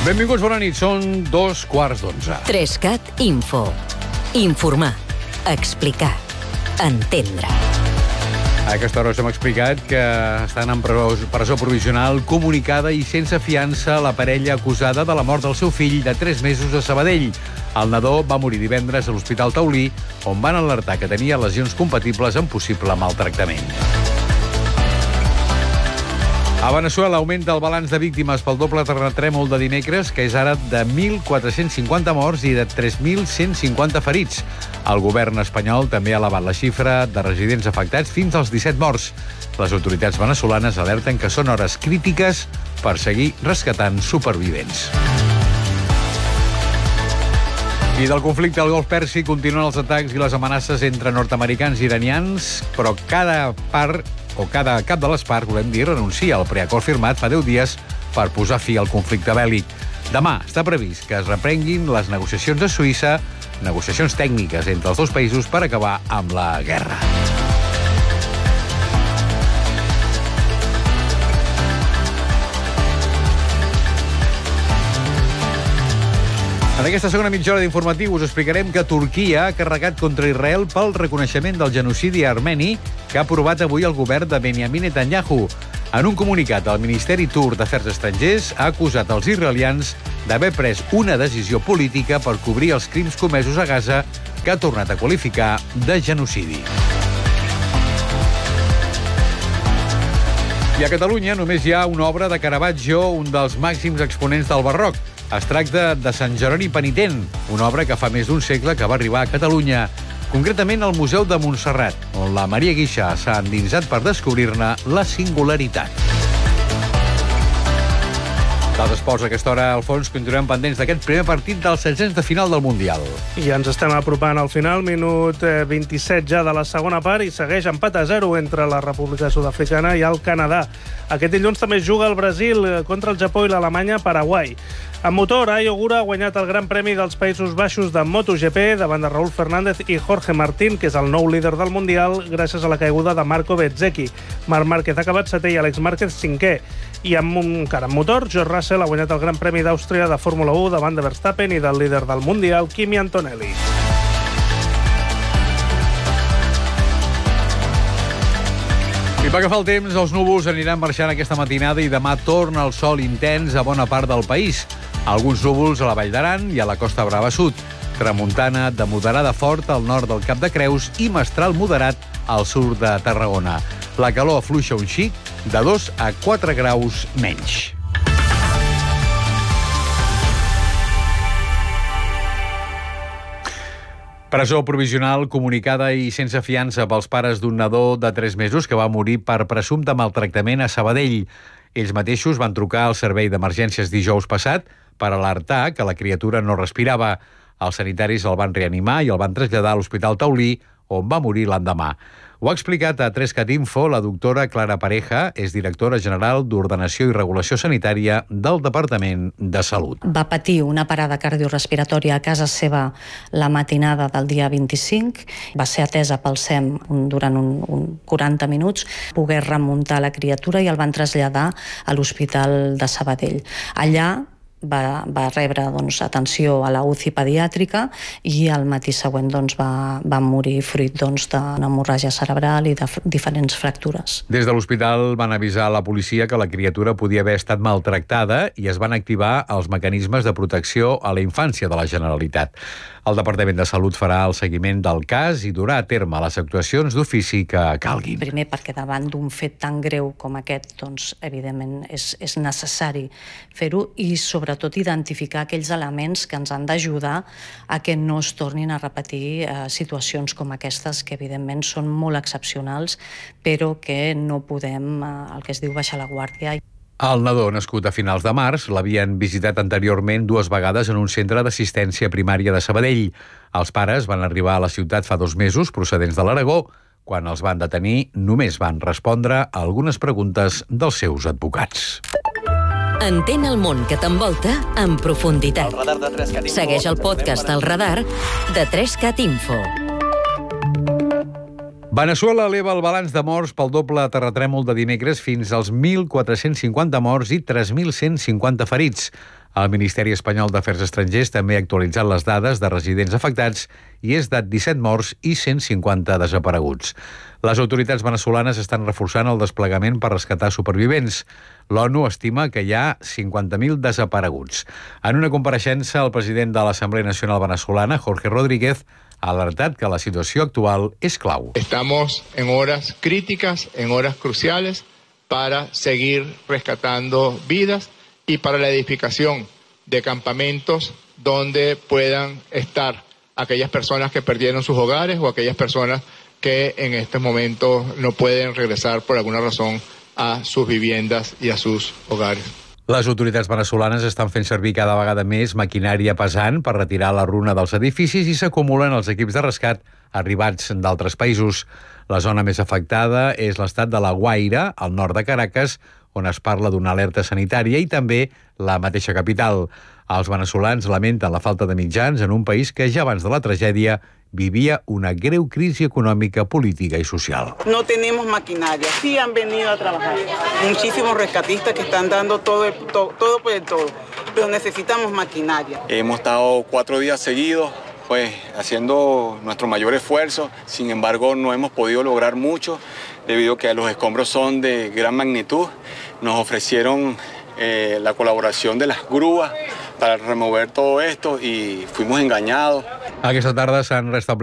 Benvinguts, bona nit. Són 2:15. 3CAT Info. Informar, explicar, entendre. A aquesta hora us hem explicat que estan en presó provisional comunicada i sense fiança la parella acusada de la mort del seu fill de 3 mesos a Sabadell. El nadó va morir divendres a l'Hospital Taulí, on van alertar que tenia lesions compatibles amb possible maltractament. A Veneçuela augmenta el balanç de víctimes pel doble terratrèmol de dimecres, que és ara de 1.450 morts i de 3.150 ferits. El govern espanyol també ha elevat la xifra de residents afectats fins als 17 morts. Les autoritats veneçolanes alerten que són hores crítiques per seguir rescatant supervivents. I del conflicte al Golf Pèrsic continuen els atacs i les amenaces entre nord-americans i iranians, però cada cap de les parts, volem dir, renuncia al preacord firmat fa 10 dies per posar fi al conflicte bèl·lic. Demà està previst que es reprenguin les negociacions a Suïssa, negociacions tècniques entre els dos països per acabar amb la guerra. En aquesta segona mitja hora d'informatiu us explicarem que Turquia ha carregat contra Israel pel reconeixement del genocidi armeni que ha aprovat avui el govern de Benjamin Netanyahu. En un comunicat, el Ministeri Turc d'Afers Estrangers ha acusat els israelians d'haver pres una decisió política per cobrir els crims comesos a Gaza que ha tornat a qualificar de genocidi. I a Catalunya només hi ha una obra de Caravaggio, un dels màxims exponents del barroc. Es tracta de Sant Jeroni Penitent, una obra que fa més d'un segle que va arribar a Catalunya, concretament al Museu de Montserrat, on la Maria Guixà s'ha endinsat per descobrir-ne la singularitat. Dels esports a aquesta hora, Alfons, continuem pendents d'aquest primer partit dels 16 de final del Mundial. I ens estem apropant al final, minut 27 ja de la segona part, i segueix empat a 0 entre la República Sud-africana i el Canadà. Aquest dilluns també es juga el Brasil contra el Japó i l'Alemanya a Paraguai. En motor, Ai Ogura ha guanyat el Gran Premi dels Països Baixos de MotoGP davant de Raúl Fernández i Jorge Martín, que és el nou líder del Mundial, gràcies a la caiguda de Marco Bezzecchi. Marc Márquez ha acabat setè i Àlex Márquez cinquè. I encara en motor, George Russell ha guanyat el Gran Premi d'Àustria de Fórmula 1 davant de Verstappen i del líder del Mundial, Kimi Antonelli. I pel que fa el temps, els núvols aniran marxant aquesta matinada i demà torna el sol intens a bona part del país. Alguns núvols a la Vall d'Aran i a la Costa Brava Sud. Tramuntana de moderada fort al nord del Cap de Creus i mestral moderat al sud de Tarragona. La calor afluixa un xic, de 2 a 4 graus menys. Presó provisional comunicada i sense fiança pels pares d'un nadó de 3 mesos que va morir per presumpte maltractament a Sabadell. Ells mateixos van trucar al servei d'emergències dijous passat per alertar que la criatura no respirava. Els sanitaris el van reanimar i el van traslladar a l'Hospital Taulí, on va morir l'endemà. Ho ha explicat a 3CAT Info la doctora Clara Pareja, és directora general d'Ordenació i Regulació Sanitària del Departament de Salut. Va patir una parada cardiorrespiratòria a casa seva la matinada del dia 25. Va ser atesa pel SEM durant 40 minuts, pogués remuntar la criatura i el van traslladar a l'Hospital de Sabadell. Allà va rebre atenció a la UCI pediàtrica i al matí següent va morir fruit d'una hemorràgia cerebral i de diferents fractures. Des de l'hospital van avisar a la policia que la criatura podia haver estat maltractada i es van activar els mecanismes de protecció a la infància de la Generalitat. El Departament de Salut farà el seguiment del cas i durà a terme les actuacions d'ofici que calguin. Primer, perquè davant d'un fet tan greu com aquest, evidentment és necessari fer-ho i sobretot identificar aquells elements que ens han d'ajudar a que no es tornin a repetir situacions com aquestes, que evidentment són molt excepcionals, però que no podem, el que es diu, baixar la guàrdia. El nadó, nascut a finals de març, l'havien visitat anteriorment 2 vegades en un centre d'assistència primària de Sabadell. Els pares van arribar a la ciutat fa 2 mesos, procedents de l'Aragó. Quan els van detenir, només van respondre a algunes preguntes dels seus advocats. Entén el món que t'envolta en profunditat. Segueix el podcast El Radar de 3CAT Info. Veneçuela eleva el balanç de morts pel doble terratrèmol de dimecres fins als 1.450 morts i 3.150 ferits. El Ministeri Espanyol d'Afers Estrangers també ha actualitzat les dades de residents afectats i és de 17 morts i 150 desapareguts. Les autoritats veneçolanes estan reforçant el desplegament per rescatar supervivents. L'ONU estima que hi ha 50.000 desapareguts. En una compareixença, el president de l'Assemblea Nacional Venezolana, Jorge Rodríguez, ha alertat que la situació actual és clau. Estamos en horas críticas, en horas cruciales para seguir rescatando vidas y para la edificación de campamentos donde puedan estar aquellas personas que perdieron sus hogares o aquellas personas que en estos momentos no pueden regresar por alguna razón a sus viviendas y a sus hogares. Les autoritats venezolanes estan fent servir cada vegada més maquinària pesant per retirar la runa dels edificis i s'acumulen els equips de rescat arribats d'altres països. La zona més afectada és l'estat de La Guaira, al nord de Caracas, on es parla d'una alerta sanitària, i també la mateixa capital. Els venezolans lamenten la falta de mitjans en un país que ja abans de la tragèdia vivia una greu crisi econòmica, política y social. No tenemos maquinaria, sí han venido a trabajar. Muchísimos rescatistas que están dando todo por el todo, pero necesitamos maquinaria. Hemos estado 4 días seguidos, pues haciendo nuestro mayor esfuerzo, sin embargo no hemos podido lograr mucho debido a que los escombros son de gran magnitud. Nos ofrecieron la colaboración de las grúas para remover todo esto y fuimos engañados. Aquesta tarda s'han restablert